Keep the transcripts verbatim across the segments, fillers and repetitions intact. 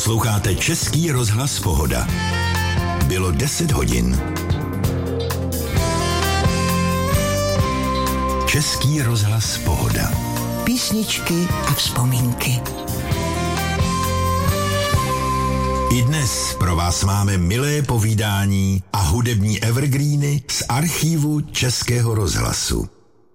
Posloucháte Český rozhlas Pohoda. Bylo deset hodin. Český rozhlas Pohoda. Písničky a vzpomínky. I dnes pro vás máme milé povídání a hudební evergreeny z archívu Českého rozhlasu.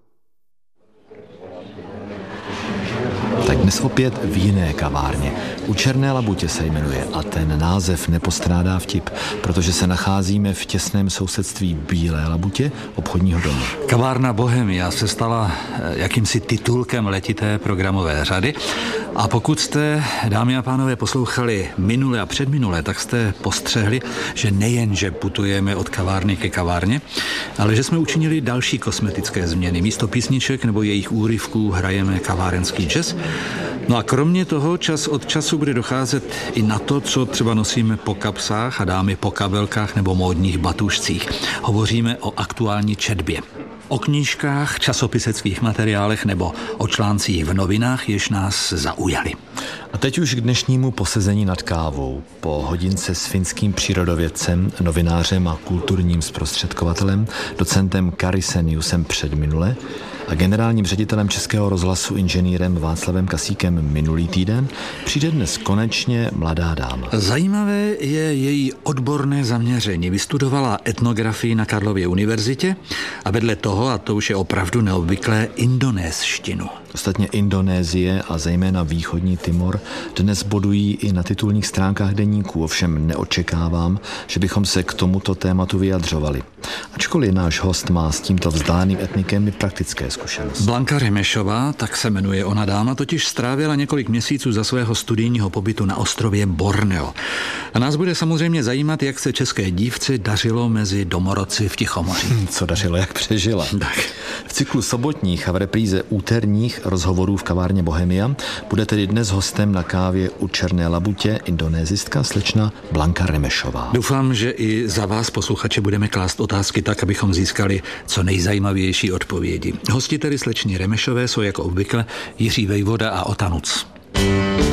Tak dnes opět v jiné kavárně. U Černé labutě se jmenuje a ten název nepostrádá vtip, protože se nacházíme v těsném sousedství Bílé labutě, obchodního domu. Kavárna Bohemia se stala jakýmsi titulkem letité programové řady a pokud jste, dámy a pánové, poslouchali minule a předminule, tak jste postřehli, že nejen, že putujeme od kavárny ke kavárně, ale že jsme učinili další kosmetické změny. Místo písniček nebo jejich úryvků hrajeme kavárenský jazz. No a kromě toho čas od času bude docházet i na to, co třeba nosíme po kapsách a dámy po kabelkách nebo módních batušcích. Hovoříme o aktuální četbě. O knížkách, časopiseckých materiálech nebo o článcích v novinách, jež nás zaujaly. A teď už k dnešnímu posezení nad kávou. Po hodince s finským přírodovědcem, novinářem a kulturním zprostředkovatelem, docentem Kari Seniusem předminule a generálním ředitelem Českého rozhlasu inženýrem Václavem Kasíkem minulý týden přijde dnes konečně mladá dáma. Zajímavé je její odborné zaměření. Vystudovala etnografii na Karlově univerzitě a vedle toho, a to už je opravdu neobvyklé, indonéštinu. Ostatně Indonésie a zejména východní Timor dnes bodují i na titulních stránkách deníků, ovšem neočekávám, že bychom se k tomuto tématu vyjadřovali. Ačkoliv náš host má s tímto vzdáleným etnikem i praktické zkušenosti. Blanka Remešová, tak se jmenuje ona dáma, totiž strávila několik měsíců za svého studijního pobytu na ostrově Borneo. A nás bude samozřejmě zajímat, jak se české dívce dařilo mezi domorodci v Tichomoří. Co dařilo, jak přežila. Tak. V cyklu sobotních a v repríze úterních rozhovorů v kavárně Bohemia bude tedy dnes hostem na kávě u Černé labutě indonésistka slečna Blanka Remešová. Doufám, že i za vás, posluchače, budeme klást otázky tak, abychom získali co nejzajímavější odpovědi. Hosti tedy slečny Remešové jsou jako obvykle Jiří Vejvoda a Ota Nuc.